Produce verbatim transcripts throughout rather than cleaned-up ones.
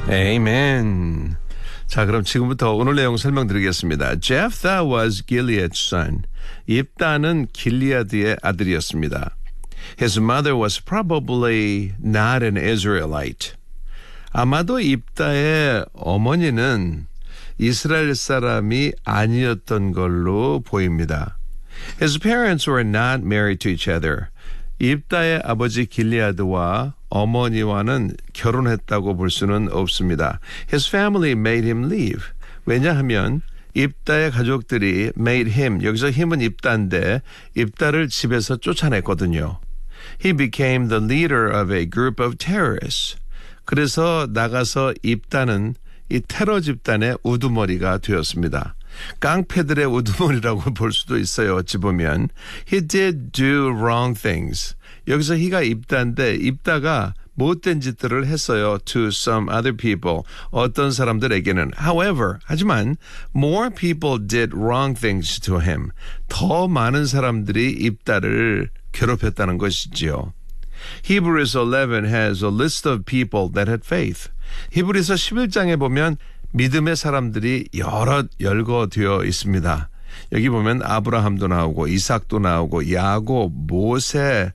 Amen. 자, 그럼 지금부터 오늘 내용 설명드리겠습니다. Jephthah was Gilead's son. 입다는 길리아드의 아들이었습니다. His mother was probably not an Israelite. 아마도 입다의 어머니는 이스라엘 사람이 아니었던 걸로 보입니다. His parents were not married to each other. 입다의 아버지 길리아드와 어머니와는 결혼했다고 볼 수는 없습니다. His family made him leave. 왜냐하면 입다의 가족들이 made him, 여기서 힘은 입다인데 입다를 집에서 쫓아냈거든요. He became the leader of a group of terrorists. 그래서 나가서 입다는 이 테러 집단의 우두머리가 되었습니다. 깡패들의 우두머리라고 볼 수도 있어요. 어찌 보면. He did do wrong things. 여기서 he가 입다인데 입다가 못된 짓들을 했어요. To some other people. 어떤 사람들에게는. However, 하지만 more people did wrong things to him. 더 많은 사람들이 입다를 괴롭혔다는 것이지요. Hebrews eleven has a list of people that had faith. 히브리서 십일 장에 보면 믿음의 사람들이 여럿 열거되어 있습니다. 여기 보면 아브라함도 나오고 이삭도 나오고 야곱, 모세,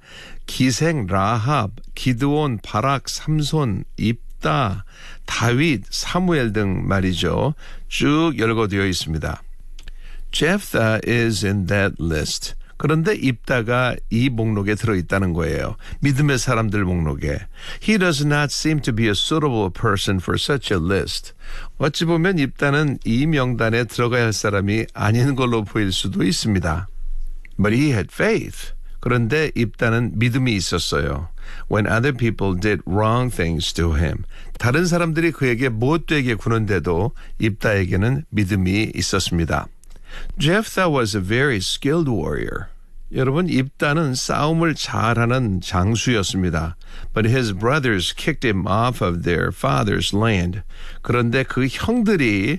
기생, 라합, 기드온, 바락, 삼손, 입다, 다윗, 사무엘 등 말이죠. 쭉 열거되어 있습니다. Jephthah is in that list. 그런데 입다가 이 목록에 들어있다는 거예요. 믿음의 사람들 목록에. He does not seem to be a suitable person for such a list. 어찌 보면 입다는 이 명단에 들어가야 할 사람이 아닌 걸로 보일 수도 있습니다. But he had faith. 그런데 입다는 믿음이 있었어요. When other people did wrong things to him. 다른 사람들이 그에게 못되게 구는데도 입다에게는 믿음이 있었습니다. Jephthah was a very skilled warrior. 여러분, 입다는 싸움을 잘하는 장수였습니다. But his brothers kicked him off of their father's land. 그런데 그 형들이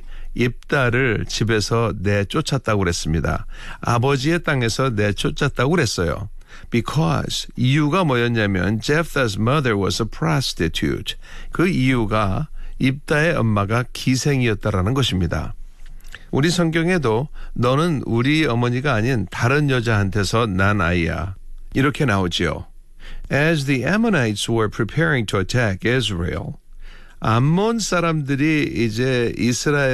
입다를 집에서 내쫓았다고 그랬습니다. 아버지의 땅에서 내쫓았다고 그랬어요. Because 이유가 뭐였냐면 Jephthah's mother was a prostitute. 그 이유가 입다의 엄마가 기생이었다라는 것입니다. 우리 성경에도 너는 우리 어머니가 아닌 다른 여자한테서 난 아이야. 이렇게 나오지요. As the Ammonites were preparing to attack Israel, 암몬 사람들이 이제 이스라엘